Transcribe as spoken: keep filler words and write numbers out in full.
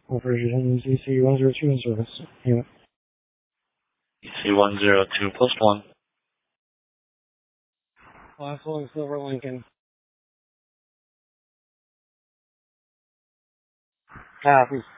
Operation D C one zero two in service. Unit. D C one zero two, post one. Class one Silver Lincoln. Copy.